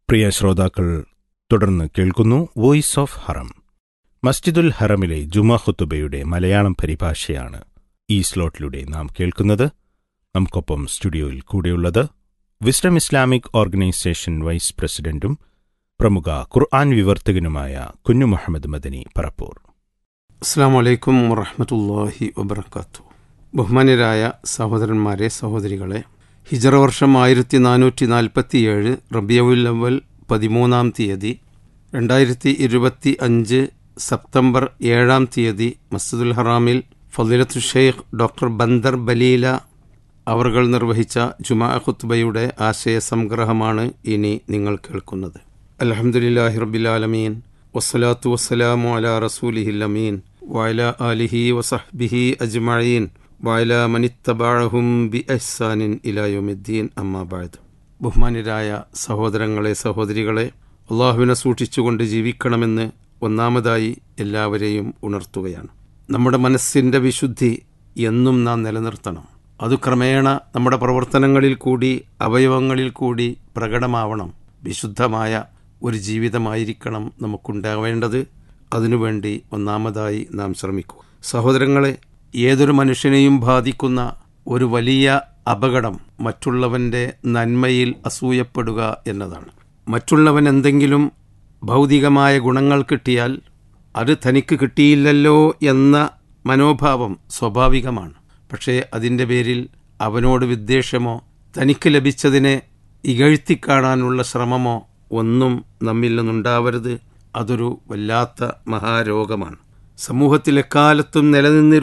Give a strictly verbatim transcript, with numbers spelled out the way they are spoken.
പ്രിയ ശ്രോതാക്കൾ, തുടർന്ന് കേൾക്കുന്നു വോയിസ് ഓഫ് ഹറം. മസ്ജിദുൽ ഹറമിലെ ജുമാ ഖുതുബയുടെ മലയാളം പരിഭാഷയാണ് ഈ സ്ലോട്ടിലൂടെ നാം കേൾക്കുന്നത്. നമുക്കൊപ്പം സ്റ്റുഡിയോയിൽ കൂടെയുള്ളത് വിസ്ഡം ഇസ്ലാമിക് ഓർഗനൈസേഷൻ വൈസ് പ്രസിഡന്റും പ്രമുഖ ഖുർആൻ വിവർത്തകനുമായ കുഞ്ഞു മുഹമ്മദ് മദനി പറപ്പൂർ. അസ്സലാമു അലൈക്കും വറഹ്മത്തുള്ളാഹി വബറകാതുഹു. ബഹുമാന്യരായ സഹോദരന്മാരെ, സഹോദരികളെ, ഹിജറ വർഷം ആയിരത്തി നാനൂറ്റി നാൽപ്പത്തിയേഴ് റബിയുൽ അവ്വൽ പതിമൂന്നാം തീയതി രണ്ടായിരത്തി ഇരുപത്തി അഞ്ച് സെപ്റ്റംബർ ഏഴാം തീയതി മസ്ജിദുൽ ഹറാമിൽ ഫളീലത്തു ഷെയ്ഖ് ഡോക്ടർ ബന്ദർ ബലീല അവർകൾ നിർവഹിച്ച ജുമാ ഖുത്ബയുടെ ആശയ സംഗ്രഹമാണ് ഇനി നിങ്ങൾ കേൾക്കുന്നത്. അൽഹംദുലില്ലാഹി റബ്ബിൽ ആലമീൻ, വസ്സലാത്തു വസ്സലാമു അലാ റസൂലിഹിൽ അമീൻ വഅലാ ആലിഹി വസഹ്ബിഹി അജ്മഈൻ വഅലാ മനിത്തബഅഹും ബിഇഹ്സാനിൻ ഇലാ യൗമിദ്ദീൻ. അമ്മാ ബഅദ്. ബഹുമാന്യരായ സഹോദരങ്ങളെ, സഹോദരികളെ, അള്ളാഹുവിനെ സൂക്ഷിച്ചുകൊണ്ട് ജീവിക്കണമെന്ന് ഒന്നാമതായി എല്ലാവരെയും ഉണർത്തുകയാണ്. നമ്മുടെ മനസ്സിൻ്റെ വിശുദ്ധി എന്നും നാം നിലനിർത്തണം. അത് ക്രമേണ നമ്മുടെ പ്രവർത്തനങ്ങളിൽ കൂടി അവയവങ്ങളിൽ കൂടി പ്രകടമാവണം. വിശുദ്ധമായ ഒരു ജീവിതമായിരിക്കണം നമുക്കുണ്ടാവേണ്ടത്. അതിനുവേണ്ടി ഒന്നാമതായി നാം ശ്രമിക്കുക. സഹോദരങ്ങളെ, ഏതൊരു മനുഷ്യനെയും ബാധിക്കുന്ന ഒരു വലിയ അപകടം മറ്റുള്ളവൻ്റെ നന്മയിൽ അസൂയപ്പെടുക എന്നതാണ്. മറ്റുള്ളവൻ എന്തെങ്കിലും ഭൗതികമായ ഗുണങ്ങൾ കിട്ടിയാൽ അത് തനിക്ക് കിട്ടിയില്ലല്ലോ എന്ന മനോഭാവം സ്വാഭാവികമാണ്. പക്ഷേ അതിൻ്റെ പേരിൽ അവനോട് വിദ്വേഷമോ തനിക്ക് ലഭിച്ചതിനെ ഇകഴ്ത്തിക്കാണാനുള്ള ശ്രമമോ ഒന്നും നമ്മിൽ നിന്നുണ്ടാവരുത്. അതൊരു വല്ലാത്ത മഹാരോഗമാണ്. സമൂഹത്തിലെക്കാലത്തും നിലനിന്നിരുന്ന